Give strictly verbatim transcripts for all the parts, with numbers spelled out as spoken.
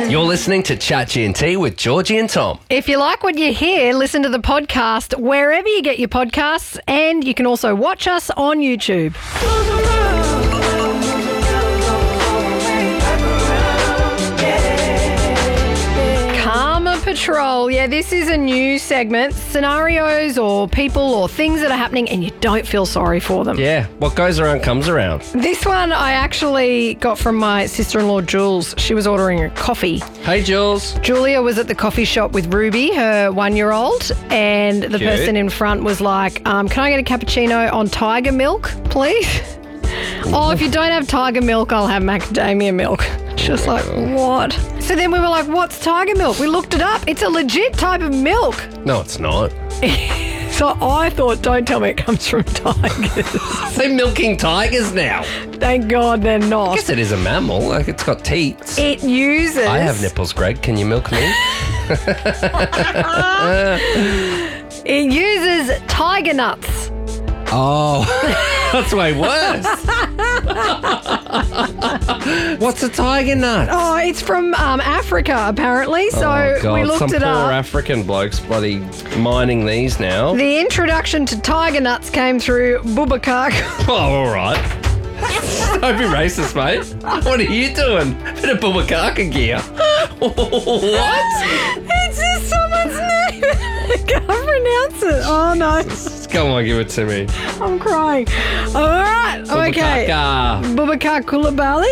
You're listening to Chat G and T with Georgie and Tom. If you like what you hear, listen to the podcast wherever you get your podcasts, and you can also watch us on YouTube. Karma Patrol. Yeah, this is a new segment. Scenarios or people or things that are happening and you don't feel sorry for them. Yeah, what goes around comes around. This one I actually got from my sister-in-law, Jules. She was ordering a coffee. Hey, Jules. Julia was at the coffee shop with Ruby, her one-year-old, and the Cute. person in front was like, um, can I get a cappuccino on tiger milk, please? Oh, if you don't have tiger milk, I'll have macadamia milk. She was like, what? So then we were like, what's tiger milk? We looked it up. It's a legit type of milk. No, it's not. So I thought, don't tell me it comes from tigers. They're milking tigers now. Thank God they're I not. guess it is a mammal. Like, it's got teats. It uses... I have nipples, Greg. Can you milk me? It uses tiger nuts. Oh, that's way worse. What's a tiger nut? Oh, it's from um, Africa, apparently. So oh, God. we looked Some it poor up. African blokes bloody mining these now. The introduction to tiger nuts came through Boubacar. Oh, all right. Don't be racist, mate. What are you doing? Bit of Boubacar gear. What? It's just someone's name. I can't pronounce it. Oh, no. Come on, give it to me. I'm crying. All right. Okay. Boubacar. Boubacar Coulibaly.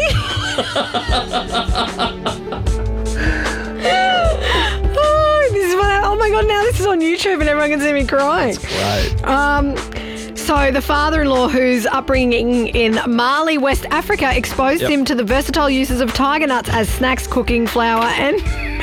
Oh, this is what, oh, my God. Now this is on YouTube and everyone can see me crying. Right. Um... So the father-in-law, whose upbringing in Mali, West Africa, exposed Yep. him to the versatile uses of tiger nuts as snacks, cooking, flour, and...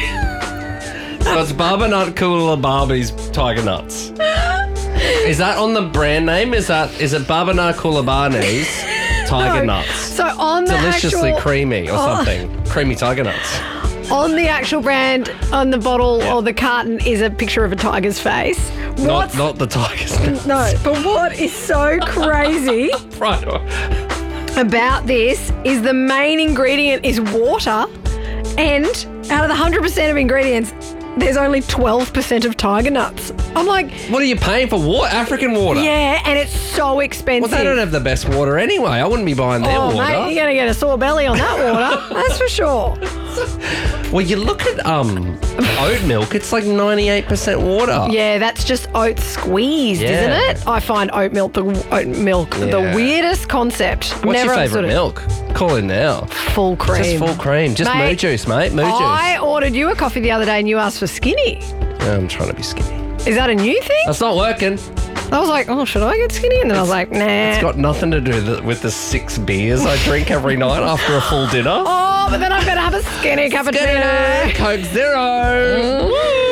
So it's Baba Nut Cooler Barbie's Tiger Nuts. Is that on the brand name? Is that is it Baba Nut Cooler Barney's Tiger No. Nuts? So on the Deliciously actual... creamy or Oh. something. Creamy Tiger Nuts. On the actual brand, on the bottle Yeah. or the carton, is a picture of a tiger's face. Not, What's... not the Tiger's Nuts. No, but what is so crazy Right. about this is the main ingredient is water, and out of the one hundred percent of ingredients, there's only twelve percent of tiger nuts. I'm like, What are you paying for? Water? African water? yeah, and it's so expensive. Well, they don't have the best water anyway. I wouldn't be buying their Oh, water. mate, you're going to get a sore belly on that water. That's for sure. Well, you look at um oat milk, it's like ninety-eight percent water. Yeah, that's just oat squeezed, Yeah. isn't it? I find oat milk the oat milk the Yeah. weirdest concept. I've What's never your favourite understood it. milk? Call in now. Full cream. Just full cream. Just Mate, moo juice, mate. Moo I juice. ordered you a coffee the other day and you asked for skinny. I'm trying to be skinny. Is that a new thing? That's not working. I was like, oh, should I get skinny? And then I was like, nah. It's got nothing to do th- with the six beers I drink every night after a full dinner. Oh, but then I better have a skinny cappuccino. Coke Zero.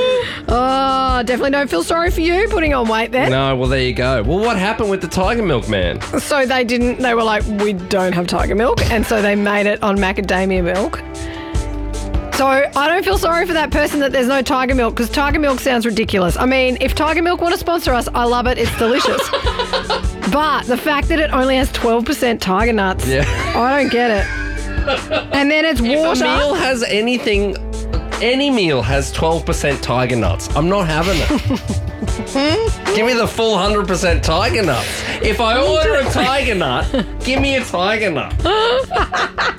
Oh, definitely don't feel sorry for you putting on weight then. No, well, there you go. Well, what happened with the Tiger Milk Man? So they didn't, they were like, we don't have tiger milk. And so they made it on macadamia milk. So I don't feel sorry for that person that there's no tiger milk, because tiger milk sounds ridiculous. I mean, if Tiger Milk want to sponsor us, I love it. It's delicious. But the fact that it only has twelve percent tiger nuts, Yeah. I don't get it. And then it's If water. a meal has anything, any meal has twelve percent Tiger Nuts. I'm not having it. Give me the full one hundred percent Tiger Nuts. If I order a Tiger Nut, give me a Tiger Nut.